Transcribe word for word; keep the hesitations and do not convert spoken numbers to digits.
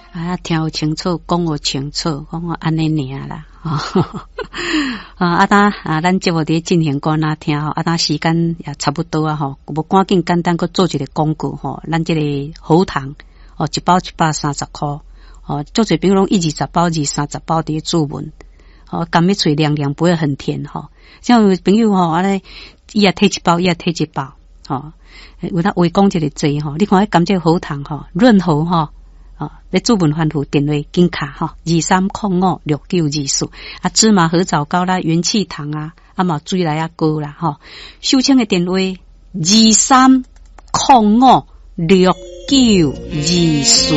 啊，听有清楚，讲有清楚，讲我安尼尔啦。啊，啊，当啊，咱节目伫进行歌哪听吼，啊，当时间也差不多啊吼，无赶紧简单个做一个广告吼，咱这个喉糖哦，一包一百三十块哦，做侪朋友拢一二十包、二三十包伫注文哦，甘蜜脆凉凉，不会很甜吼。像有朋友吼，安尼伊也摕一包，伊也摕一包吼，有当围讲一个济吼，你看迄甘蔗喉糖吼，润喉吼。哦，要注文欢呼电话紧卡哈，二三零五六九二四啊，芝麻合枣糕啦，元气糖啊，啊嘛水来啊糕啦哈，收请的电话二三零五六九二四。